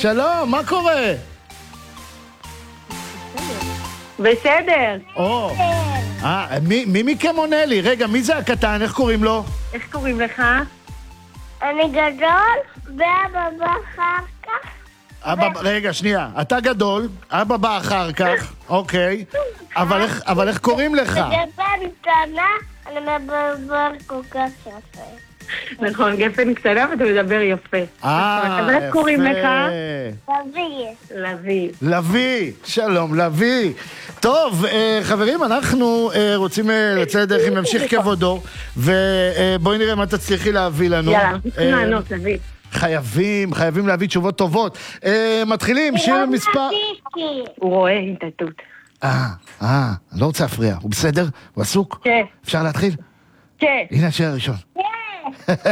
שלום, מה קורה? בסדר. מי מכם עונה לי? רגע, מי זה הקטן? איך קוראים לו? איך קוראים לך? אני גדול, ואבא בא אחר כך. רגע, שנייה. אתה גדול, אבא בא אחר כך, אוקיי. אבל איך קוראים לך? גפן קטנה, אני מדבר כל כך יפה. נכון, גפן קטנה ואתה מדבר יפה. אבל איך קוראים לך? לביא. לוי, שלום, לוי. טוב, חברים, אנחנו רוצים לצאת דרך אם נמשיך כבודו, ובואי נראה מה תצליחי להביא לנו. יאללה, אנחנו צריכים לענות, לוי. חייבים להביא תשובות טובות. מתחילים, שיר מספר... הוא רואה התעתות. אני לא רוצה להפריע. הוא בסדר? הוא עסוק? כן. אפשר להתחיל? כן. הנה השיר הראשון. כן.